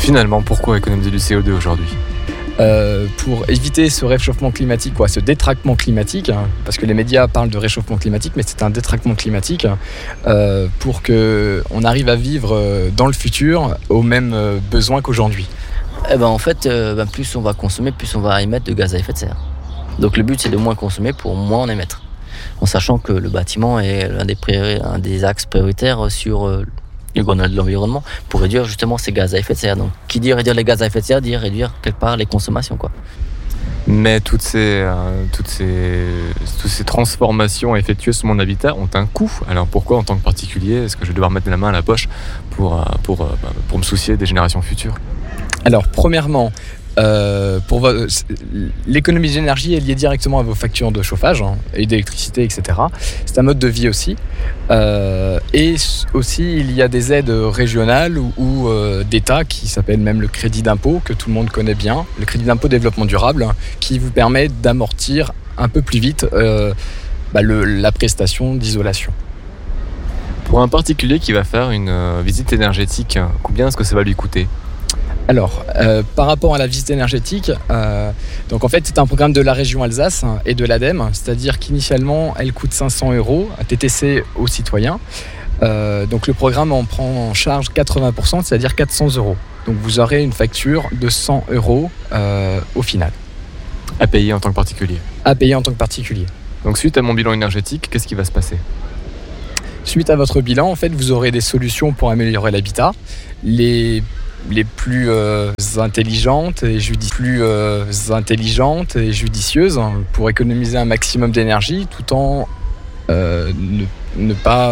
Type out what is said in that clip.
Finalement, pourquoi économiser du CO2 aujourd'hui ? Pour éviter ce réchauffement climatique, ce détraquement climatique, parce que les médias parlent de réchauffement climatique, mais c'est un détraquement climatique, pour qu'on arrive à vivre dans le futur aux mêmes besoins qu'aujourd'hui. En fait, plus on va consommer, plus on va émettre de gaz à effet de serre. Donc le but, c'est de moins consommer pour moins en émettre. En sachant que le bâtiment est un des axes prioritaires sur le Grenelle de l'environnement pour réduire justement ces gaz à effet de serre. Donc, qui dit réduire les gaz à effet de serre dit réduire quelque part les consommations, quoi. Mais toutes ces transformations effectuées sur mon habitat ont un coût. Alors pourquoi en tant que particulier est-ce que je vais devoir mettre la main à la poche pour me soucier des générations futures ? Alors premièrement, l'économie d'énergie est liée directement à vos factures de chauffage et d'électricité, etc. C'est un mode de vie aussi. Et aussi, il y a des aides régionales ou d'État qui s'appellent même le crédit d'impôt, que tout le monde connaît bien, le crédit d'impôt développement durable, qui vous permet d'amortir un peu plus vite la prestation d'isolation. Pour un particulier qui va faire une visite énergétique, combien est-ce que ça va lui coûter ? Alors, par rapport à la visite énergétique, donc en fait c'est un programme de la région Alsace et de l'ADEME, c'est-à-dire qu'initialement elle coûte 500 € à TTC aux citoyens. Donc le programme en prend en charge 80%, c'est-à-dire 400 €. Donc vous aurez une facture de 100 € au final. À payer en tant que particulier. À payer en tant que particulier. Donc suite à mon bilan énergétique, qu'est-ce qui va se passer ? Suite à votre bilan, en fait, vous aurez des solutions pour améliorer l'habitat. Les plus intelligentes et judicieuses pour économiser un maximum d'énergie tout en ne pas